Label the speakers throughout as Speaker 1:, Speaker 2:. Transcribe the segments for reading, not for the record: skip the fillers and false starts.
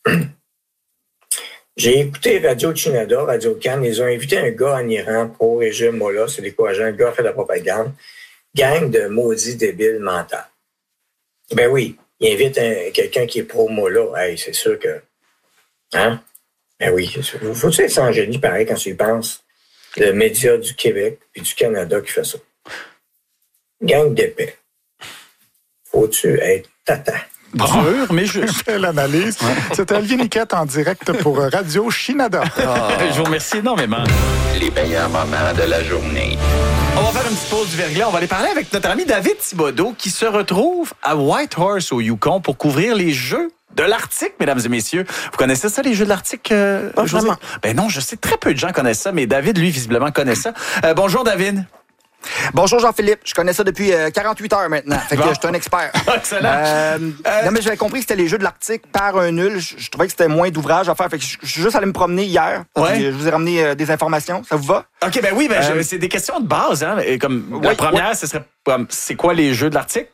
Speaker 1: J'ai écouté Radio-Canada, Radio-Can, ils ont invité un gars en Iran pro-régime Mollah, c'est décourageant, un gars a fait de la propagande. Gang de maudits débiles mentaux. Ben oui, il invite quelqu'un qui est pro-Mollah. Hey, c'est sûr que... Hein? Ben oui, c'est sûr. Faut-tu être sans génie, pareil, quand tu y penses? Le média du Québec et du Canada qui fait ça. Gang d'épais. Faut-tu être tata?
Speaker 2: Dur, mais juste.
Speaker 3: Quelle analyse. C'était Olivier Niquette en direct pour Radio Shinada.
Speaker 2: Je vous remercie énormément.
Speaker 4: Les meilleurs moments de la journée.
Speaker 2: On va faire une petite pause du verglas. On va aller parler avec notre ami David Thibodeau qui se retrouve à Whitehorse au Yukon pour couvrir les Jeux de l'Arctique, mesdames et messieurs. Vous connaissez ça, les Jeux de l'Arctique?
Speaker 3: Pas vraiment.
Speaker 2: Ben non, je sais, très peu de gens connaissent ça, mais David, lui, visiblement, connaît ça. Bonjour, David.
Speaker 5: Bonjour Jean-Philippe, je connais ça depuis 48 heures maintenant. Fait que je suis un expert.
Speaker 2: Excellent.
Speaker 5: Non, mais j'avais compris que c'était les Jeux de l'Arctique par un nul. Je trouvais que c'était moins d'ouvrage à faire. Fait que je suis juste allé me promener hier.
Speaker 2: Ouais.
Speaker 5: Je vous ai ramené des informations. Ça vous va?
Speaker 2: OK, ben oui, c'est des questions de base. Hein, et comme la première, ce serait c'est quoi les Jeux de l'Arctique?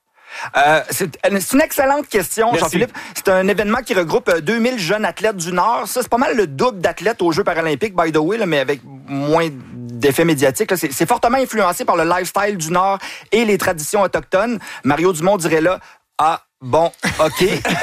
Speaker 5: C'est une excellente question,
Speaker 2: Merci.
Speaker 5: Jean-Philippe. C'est un événement qui regroupe 2000 jeunes athlètes du Nord. Ça, c'est pas mal le double d'athlètes aux Jeux paralympiques, by the way, là, mais avec moins d'effets médiatiques. Là. C'est fortement influencé par le lifestyle du Nord et les traditions autochtones. Mario Dumont dirait là, bon, OK.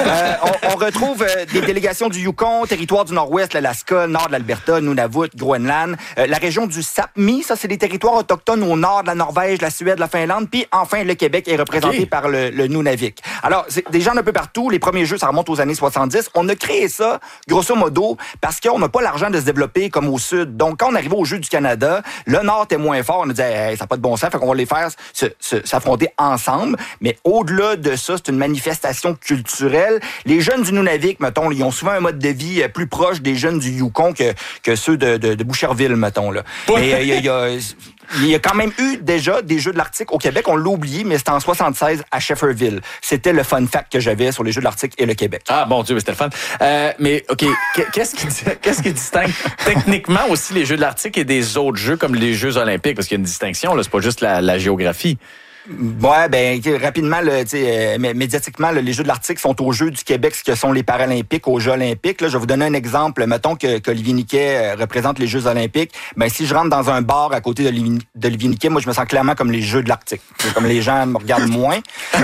Speaker 5: On retrouve des délégations du Yukon, territoire du Nord-Ouest, l'Alaska, nord de l'Alberta, Nunavut, Groenland. La région du Sapmi, ça, c'est des territoires autochtones au nord de la Norvège, la Suède, la Finlande. Puis, enfin, le Québec est représenté par le Nunavik. Alors, c'est des gens d'un peu partout. Les premiers jeux, ça remonte aux années 70. On a créé ça, grosso modo, parce qu'on n'a pas l'argent de se développer comme au Sud. Donc, quand on arrivait aux Jeux du Canada, le Nord était moins fort. On a dit, hey, ça n'a pas de bon sens, fait qu'on va les faire s'affronter ensemble. Mais au-delà de ça, c'est une manifestation culturelle. Les jeunes du Nunavik, mettons, ils ont souvent un mode de vie plus proche des jeunes du Yukon que ceux de Boucherville, mettons. Là. Mais il y a quand même eu déjà des Jeux de l'Arctique au Québec. On l'a oublié, mais c'était en 76 à Shefferville. C'était le fun fact que j'avais sur les Jeux de l'Arctique et le Québec.
Speaker 2: Ah, bon Dieu, c'était le fun. Mais, OK, qu'est-ce qui distingue techniquement aussi les Jeux de l'Arctique et des autres Jeux comme les Jeux olympiques? Parce qu'il y a une distinction, là, c'est pas juste la géographie.
Speaker 5: Ouais, ben rapidement, là, médiatiquement, là, les Jeux de l'Arctique sont aux Jeux du Québec, ce que sont les Paralympiques aux Jeux olympiques. Là, je vais vous donner un exemple. Mettons qu'Olivier Niquet représente les Jeux olympiques. Ben si je rentre dans un bar à côté d'Olivier Niquet, moi je me sens clairement comme les Jeux de l'Arctique. C'est comme les gens me regardent moins.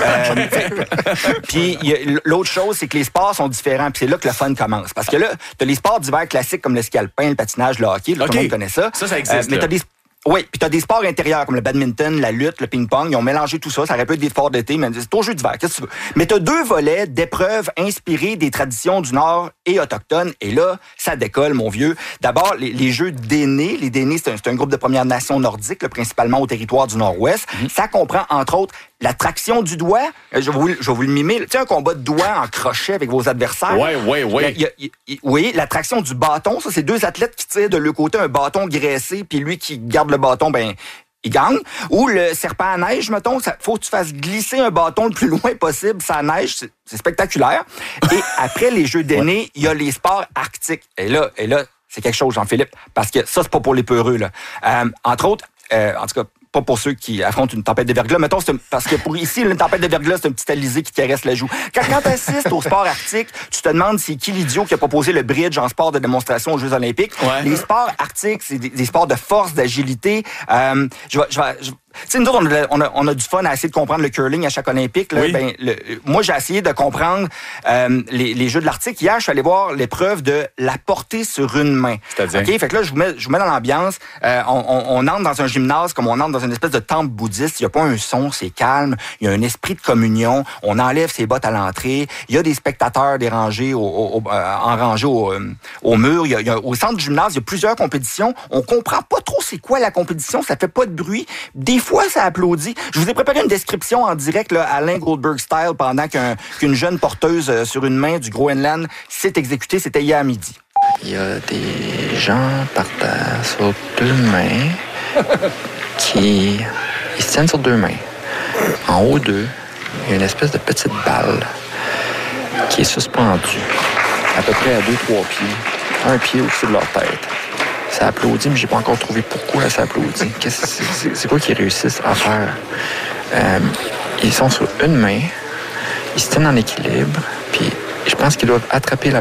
Speaker 5: Puis l'autre chose, c'est que les sports sont différents. Puis c'est là que le fun commence. Parce que là, t'as les sports d'hiver classiques comme le ski alpin, le patinage, le hockey. Là, tout le monde connaît ça.
Speaker 2: Ça existe.
Speaker 5: Mais oui, puis t'as des sports intérieurs comme le badminton, la lutte, le ping-pong. Ils ont mélangé tout ça. Ça aurait pu être des sports d'été, mais c'est au jeu d'hiver. Qu'est-ce que tu veux? Mais t'as deux volets d'épreuves inspirées des traditions du Nord et autochtones. Et là, ça décolle, mon vieux. D'abord, les jeux d'aînés. Les d'aînés, c'est un groupe de Premières Nations nordiques, là, principalement au territoire du Nord-Ouest. Ça comprend, entre autres, la traction du doigt. Je vais vous le mimer. Tu sais, un combat de doigts en crochet avec vos adversaires.
Speaker 2: Oui.
Speaker 5: Oui, la traction du bâton. Ça, c'est deux athlètes qui tirent de leur côté un bâton graissé, puis lui qui garde le bâton, ben il gagne. Ou le serpent à neige, mettons, faut que tu fasses glisser un bâton le plus loin possible, ça neige, c'est spectaculaire. Et après les Jeux d'aînés, il y a les sports arctiques. Et là, c'est quelque chose, Jean-Philippe, parce que ça, c'est pas pour les peureux, là. Entre autres, en tout cas, pas pour ceux qui affrontent une tempête de verglas. Mettons, parce que pour ici, une tempête de verglas, c'est un petit alizé qui caresse la joue. Quand tu assistes au sport arctique, tu te demandes c'est qui l'idiot qui a proposé le bridge en sport de démonstration aux Jeux olympiques. Ouais. Les sports arctiques, c'est des sports de force, d'agilité. Tu sais, nous autres, on a du fun à essayer de comprendre le curling à chaque Olympique. Là. Oui. Moi, j'ai essayé de comprendre les Jeux de l'Arctique. Hier, je suis allé voir l'épreuve de la portée sur une main.
Speaker 2: C'est-à-dire?
Speaker 5: OK, fait que là, je vous mets dans l'ambiance. On entre dans un gymnase comme on entre dans une espèce de temple bouddhiste. Il n'y a pas un son, c'est calme. Il y a un esprit de communion. On enlève ses bottes à l'entrée. Il y a des spectateurs dérangés en rangée au mur. Au centre du gymnase, il y a plusieurs compétitions. On comprend pas trop c'est quoi la compétition. Ça fait pas de bruit. Des fois, ça applaudit. Je vous ai préparé une description en direct, là, Alain Goldberg style, pendant qu'une jeune porteuse sur une main du Groenland s'est exécutée. C'était hier à midi.
Speaker 6: Il y a des gens par terre sur deux mains ils se tiennent sur deux mains. En haut d'eux, il y a une espèce de petite balle qui est suspendue à peu près à 2-3 pieds, un pied au-dessus de leur tête. Ça applaudit, mais j'ai pas encore trouvé pourquoi ça applaudit. C'est quoi qu'ils réussissent à faire? Ils sont sur une main, ils se tiennent en équilibre, puis je pense qu'ils doivent attraper la